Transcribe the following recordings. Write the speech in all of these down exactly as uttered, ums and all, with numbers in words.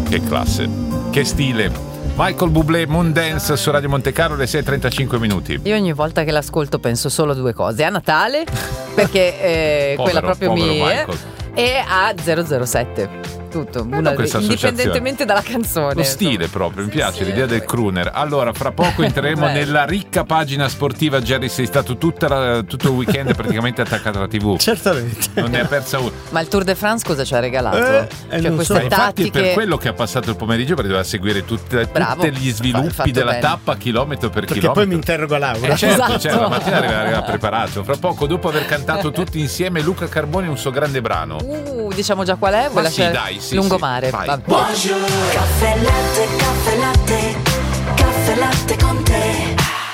Che classe, che stile. Michael Bublé, Moondance su Radio Monte Carlo, alle sei e trentacinque minuti. Io ogni volta che l'ascolto penso solo due cose: a Natale, perché eh, povero, quella proprio mi è, e a zero zero sette. Tutto, una, indipendentemente dalla canzone. Lo stile proprio, mi piace sì, l'idea del crooner. Allora, fra poco entreremo nella ricca pagina sportiva. Jerry, sei stato tutta la, tutto il weekend praticamente attaccato alla tivù. Certamente. Non ne ha persa una. Ma il Tour de France cosa ci ha regalato? Eh, cioè queste so. tattiche. Infatti è per quello che ha passato il pomeriggio, perché doveva seguire tutte, tutti gli sviluppi della bene. tappa chilometro per perché chilometro. Poi mi interroga Laura. Eh, certo, esatto. certo, la mattina aveva preparato. Fra poco, dopo aver cantato tutti insieme Luca Carboni un suo grande brano. Uh, diciamo già qual è? Vuoi Ma sì, dai, sì, Lungomare. Sì, Buongiorno. Caffè latte, caffè latte, caffè latte con te.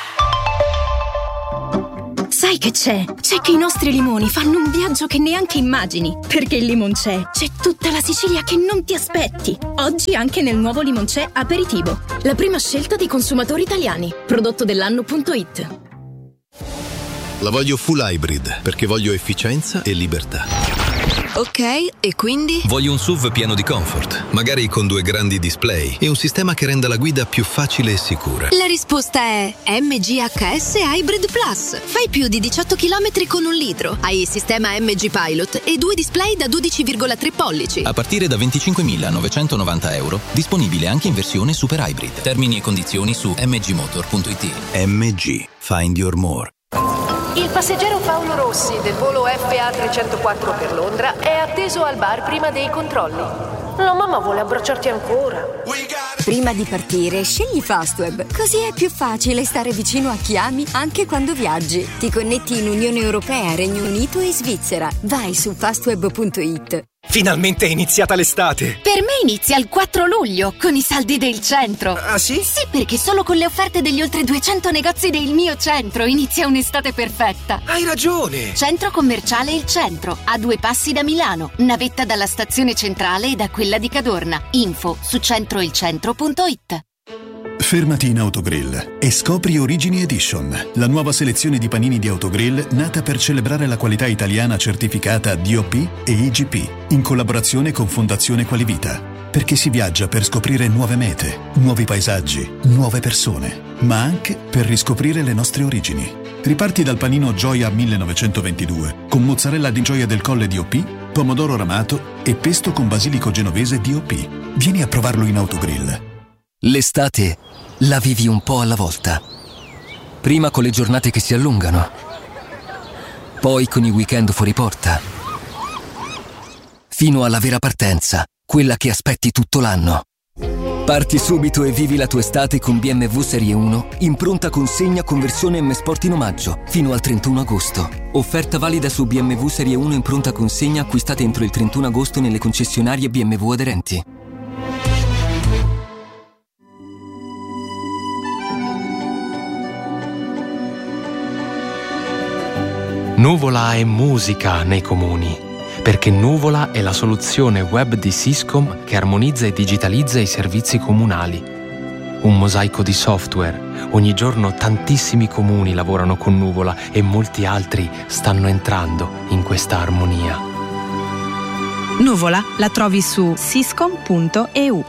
Sai che c'è? C'è che i nostri limoni fanno un viaggio che neanche immagini. Perché il Limoncè c'è tutta la Sicilia che non ti aspetti. Oggi anche nel nuovo Limoncè Aperitivo. La prima scelta dei consumatori italiani. Prodotto dell'anno punto it. La voglio full hybrid perché voglio efficienza e libertà. Ok, e quindi? Voglio un S U V pieno di comfort, magari con due grandi display e un sistema che renda la guida più facile e sicura. La risposta è M G H S Hybrid Plus. Fai più di diciotto chilometri con un litro. Hai il sistema M G Pilot e due display da dodici virgola tre pollici. A partire da venticinquemilanovecentonovanta euro, disponibile anche in versione Super Hybrid. Termini e condizioni su m g motor punto it. M G. Find your more. Il passeggero Paolo Rossi del volo F A trecentoquattro per Londra è atteso al bar prima dei controlli. La mamma vuole abbracciarti ancora. Prima di partire, scegli Fastweb, così è più facile stare vicino a chi ami anche quando viaggi. Ti connetti in Unione Europea, Regno Unito e Svizzera. Vai su fastweb punto it. Finalmente è iniziata l'estate! Per me inizia il quattro luglio, con i saldi del centro. Ah sì? Sì, perché solo con le offerte degli oltre duecento negozi del mio centro inizia un'estate perfetta. Hai ragione! Centro commerciale Il Centro, a due passi da Milano, navetta dalla stazione centrale e da quella di Cadorna. Info su centroilcentro punto it. Fermati in Autogrill e scopri Origini Edition, la nuova selezione di panini di Autogrill nata per celebrare la qualità italiana certificata D O P e I G P, in collaborazione con Fondazione Qualivita. Perché si viaggia per scoprire nuove mete, nuovi paesaggi, nuove persone, ma anche per riscoprire le nostre origini. Riparti dal panino Gioia millenovecentoventidue, con mozzarella di Gioia del Colle D O P, pomodoro ramato e pesto con basilico genovese D O P. Vieni a provarlo in Autogrill. L'estate la vivi un po' alla volta. Prima con le giornate che si allungano, poi con i weekend fuori porta, fino alla vera partenza, quella che aspetti tutto l'anno. Parti subito e vivi la tua estate con B M W Serie uno in pronta consegna con versione M Sport in omaggio fino al trentuno agosto. Offerta valida su B M W Serie uno in pronta consegna acquistate entro il trentuno agosto nelle concessionarie B M W aderenti. Nuvola è musica nei comuni, perché Nuvola è la soluzione web di Syscom che armonizza e digitalizza i servizi comunali. Un mosaico di software. Ogni giorno tantissimi comuni lavorano con Nuvola e molti altri stanno entrando in questa armonia. Nuvola la trovi su syscom punto e u.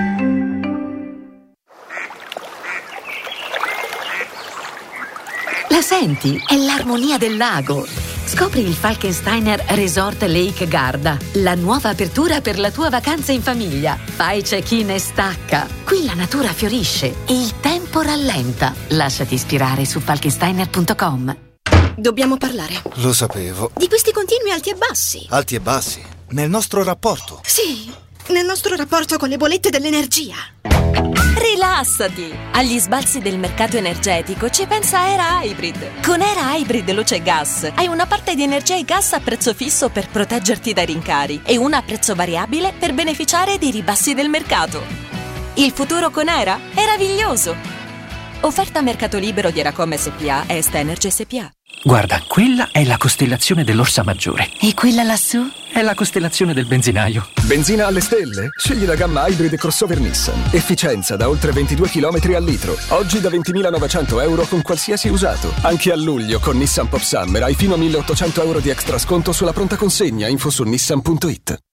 La senti? È l'armonia del lago. Scopri il Falkensteiner Resort Lake Garda, la nuova apertura per la tua vacanza in famiglia. Fai check-in e stacca. Qui la natura fiorisce e il tempo rallenta. Lasciati ispirare su falkensteiner punto com. Dobbiamo parlare. Lo sapevo. Di questi continui alti e bassi. Alti e bassi? Nel nostro rapporto? Sì, nel nostro rapporto con le bollette dell'energia. Rilassati! Agli sbalzi del mercato energetico ci pensa Era Hybrid. Con Era Hybrid Luce e Gas hai una parte di energia e gas a prezzo fisso per proteggerti dai rincari e una a prezzo variabile per beneficiare dei ribassi del mercato. Il futuro con Era è meraviglioso! Offerta a mercato libero di Eracom S P A e Est Energy S P A. Guarda, quella è la costellazione dell'Orsa Maggiore. E quella lassù? È la costellazione del benzinaio. Benzina alle stelle? Scegli la gamma Hybrid crossover Nissan. Efficienza da oltre ventidue chilometri al litro. Oggi da ventimilanovecento euro con qualsiasi usato. Anche a luglio con Nissan Pop Summer hai fino a milleottocento euro di extra sconto sulla pronta consegna. Info su nissan punto it.